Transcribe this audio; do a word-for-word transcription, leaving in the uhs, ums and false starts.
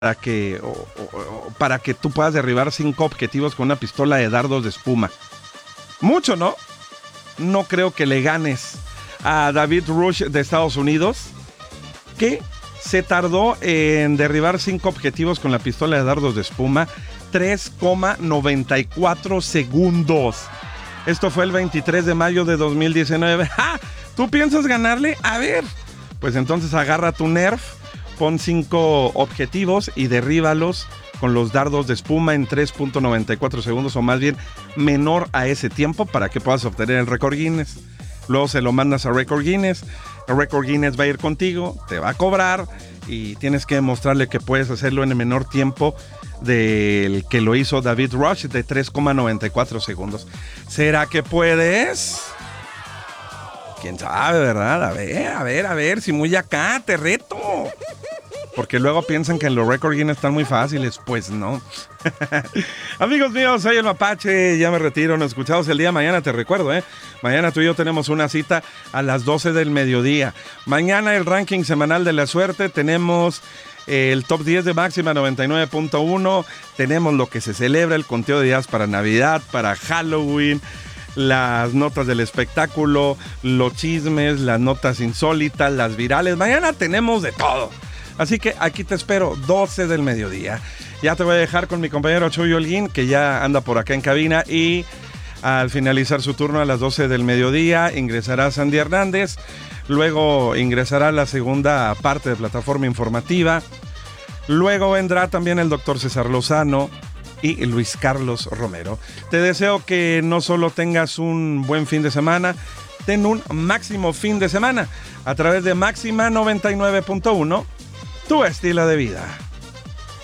para que, o, o, o, para que tú puedas derribar cinco objetivos con una pistola de dardos de espuma. Mucho, ¿no? No creo que le ganes a David Rush de Estados Unidos, que se tardó en derribar cinco objetivos con la pistola de dardos de espuma tres coma noventa y cuatro segundos. Esto fue el veintitrés de mayo de dos mil diecinueve. ¡Ja! ¿Tú piensas ganarle? A ver, pues entonces agarra tu Nerf, pon cinco objetivos y derríbalos con los dardos de espuma en tres punto noventa y cuatro segundos, o más bien menor a ese tiempo, para que puedas obtener el récord Guinness. Luego se lo mandas a Record Guinness, el Record Guinness va a ir contigo, te va a cobrar y tienes que demostrarle que puedes hacerlo en el menor tiempo del que lo hizo David Rush, de tres coma noventa y cuatro segundos. ¿Será que puedes? ¿Quién sabe, verdad? A ver, a ver, a ver, si muy acá, te reto. Porque luego piensan que en los Record Guinness están muy fáciles. Pues no. Amigos míos, soy el Mapache. Ya me retiro. Nos escuchamos el día de mañana. Te recuerdo, ¿eh? Mañana tú y yo tenemos una cita a las doce del mediodía. Mañana el ranking semanal de la suerte. Tenemos el top diez de Máxima noventa y nueve punto uno. Tenemos lo que se celebra, el conteo de días para Navidad, para Halloween, las notas del espectáculo, los chismes, las notas insólitas, las virales. Mañana tenemos de todo. Así que aquí te espero, doce del mediodía. Ya te voy a dejar con mi compañero Chuy Holguín, que ya anda por acá en cabina, y al finalizar su turno a las doce del mediodía ingresará Sandy Hernández. Luego ingresará la segunda parte de Plataforma Informativa. Luego vendrá también el doctor César Lozano y Luis Carlos Romero. Te deseo que no solo tengas un buen fin de semana, ten un máximo fin de semana a través de Máxima noventa y nueve punto uno, tu estilo de vida.